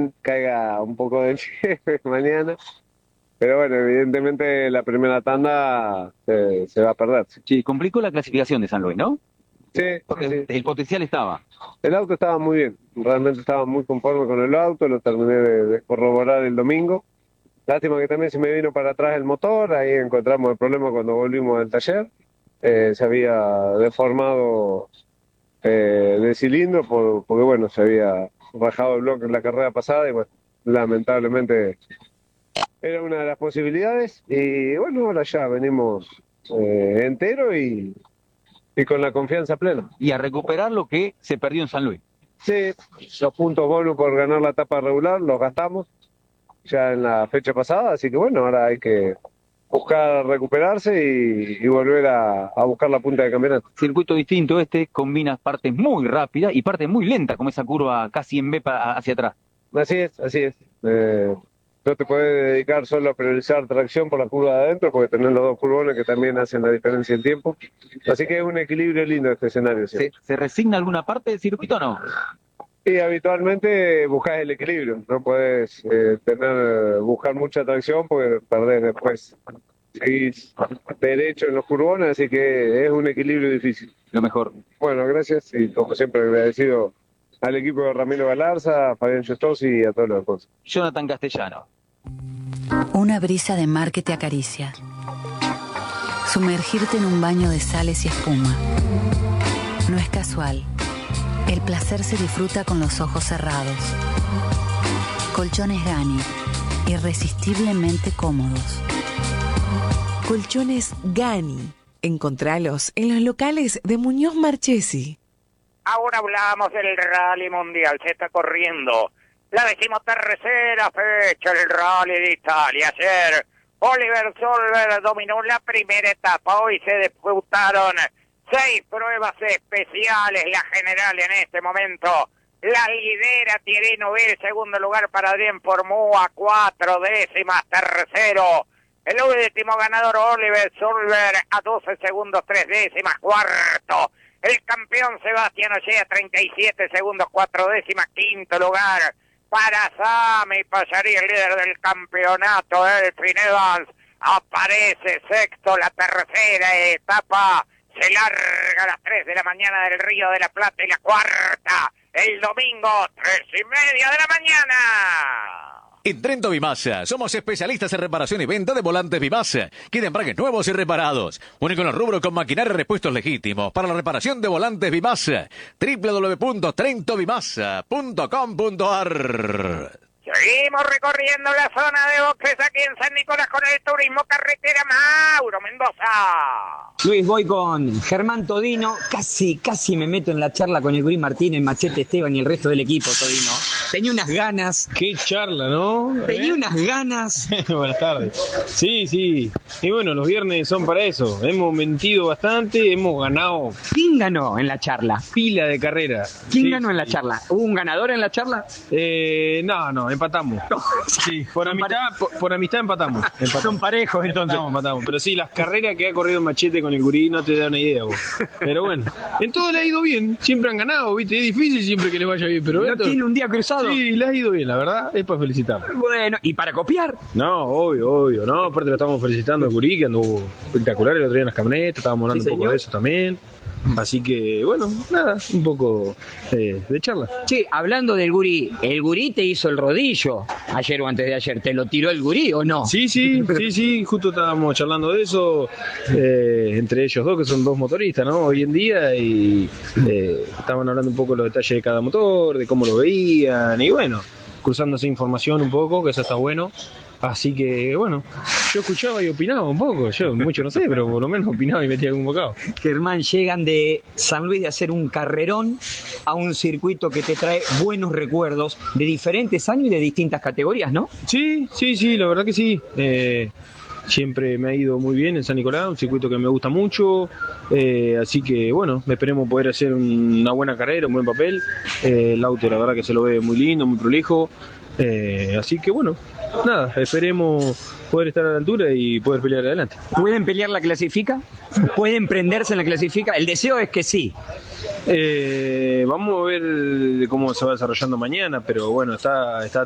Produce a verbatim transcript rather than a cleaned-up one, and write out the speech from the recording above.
bien, caiga un poco de nieve mañana. Pero bueno, evidentemente la primera tanda eh, se va a perder. Sí, complicó la clasificación de San Luis, ¿no? Sí, Porque sí. el potencial estaba. El auto estaba muy bien, realmente estaba muy conforme con el auto, lo terminé de, de corroborar el domingo. Lástima que también se me vino para atrás el motor, ahí encontramos el problema cuando volvimos del taller. Eh, se había deformado eh, de cilindro por- porque bueno, se había rajado el bloque en la carrera pasada y bueno, lamentablemente era una de las posibilidades y bueno, ahora ya venimos eh, entero y, y con la confianza plena. Y a recuperar lo que se perdió en San Luis. Sí, los puntos bonus por ganar la etapa regular los gastamos ya en la fecha pasada, así que bueno, ahora hay que buscar recuperarse y, y volver a, a buscar la punta de campeonato. Circuito distinto este, combina partes muy rápidas y partes muy lentas, como esa curva casi en V pa- hacia atrás. Así es, así es. Eh, no te puedes dedicar solo a priorizar tracción por la curva de adentro, porque tenés los dos curvones que también hacen la diferencia en tiempo. Así que es un equilibrio lindo este escenario. ¿Se, ¿Sí? se resigna alguna parte del circuito o no? Y habitualmente buscas el equilibrio, no puedes eh, tener, buscar mucha tracción porque perdés después. Seguís derecho en los curvones, así que es un equilibrio difícil. Lo mejor. Bueno, gracias y como siempre agradecido al equipo de Ramiro Galarza, a Fabián Justosi y a todos los demás. Jonathan Castellano. Una brisa de mar que te acaricia. Sumergirte en un baño de sales y espuma. No es casual. El placer se disfruta con los ojos cerrados. Colchones Gani, irresistiblemente cómodos. Colchones Gani. Encontralos en los locales de Muñoz Marchesi. Ahora hablamos del Rally Mundial, se está corriendo la decimotercera fecha del Rally de Italia. Ayer Oliver Solver dominó la primera etapa, hoy se disputaron seis pruebas especiales, la general en este momento la lidera Thierry Neuville, segundo lugar para Adrien Formúa, cuatro décimas, tercero el último ganador Oliver Solver a doce segundos, tres décimas, cuarto el campeón Sebastián Ogier, treinta y siete segundos, cuatro décimas, quinto lugar para Sami Pallarí, el líder del campeonato. Elfyn Evans aparece sexto, la tercera etapa se larga a las tres de la mañana del Río de la Plata y la cuarta el domingo, tres y media de la mañana. En Trento Vimasa, somos especialistas en reparación y venta de volantes Vimasa, que de embragues nuevos y reparados. Único en el rubro con maquinaria y repuestos legítimos para la reparación de volantes Vimasa. doble u doble u doble u punto trento vimasa punto com punto a r. Seguimos recorriendo la zona de boxes aquí en San Nicolás con el turismo carretera Mauro Mendoza. Luis, voy con Germán Todino. Casi, casi me meto en la charla con el Gurí Martínez, Machete Esteban y el resto del equipo, Todino. Tenía unas ganas. Qué charla, ¿no? Tenía unas ganas. Buenas tardes. Sí, sí. Y bueno, los viernes son para eso. Hemos mentido bastante, hemos ganado. ¿Quién ganó en la charla? Pila de carrera. ¿Quién Sí, ganó en la sí. charla? ¿Hubo un ganador en la charla? Eh, no, no, empatamos. Sí, por amistad, por, por amistad empatamos. empatamos. Son parejos, entonces. Empatamos, empatamos. Pero sí, las carreras que ha corrido Machete con el Gurí no te da una idea, vos. Pero bueno, en todo le ha ido bien. Siempre han ganado, ¿viste? Es difícil siempre que les vaya bien. Pero ¿No esto- tiene un día cruzado? Sí, le ha ido bien, la verdad. Es para felicitar. Bueno, ¿y para copiar? No, obvio, obvio, no, aparte lo estamos felicitando al Gurí, que anduvo espectacular el otro día en las camionetas, estábamos hablando Sí, un poco señor. de eso también. Así que, bueno, nada, un poco eh, de charla. Che, hablando del Gurí, ¿el Gurí te hizo el rodillo ayer o antes de ayer? ¿Te lo tiró el Gurí o no? Sí, sí, sí, sí, justo estábamos charlando de eso, eh, entre ellos dos, que son dos motoristas, ¿no? Hoy en día, y eh, estaban hablando un poco de los detalles de cada motor, de cómo lo veían, y bueno, cruzándose información un poco, que eso está bueno. Así que, bueno, yo escuchaba y opinaba un poco, yo mucho no sé, pero por lo menos opinaba y metía algún bocado. Germán, llegan de San Luis de hacer un carrerón a un circuito que te trae buenos recuerdos de diferentes años y de distintas categorías, ¿no? Sí, sí, sí, la verdad que sí. Eh, siempre me ha ido muy bien en San Nicolás, un circuito que me gusta mucho. Eh, así que, bueno, esperemos poder hacer un- una buena carrera, un buen papel. Eh, el auto, la verdad que se lo ve muy lindo, muy prolijo. Eh, así que, bueno, nada, esperemos poder estar a la altura y poder pelear adelante. ¿Pueden pelear la clasifica? ¿Pueden prenderse en la clasifica? El deseo es que sí. Eh, vamos a ver cómo se va desarrollando mañana, pero bueno, está, está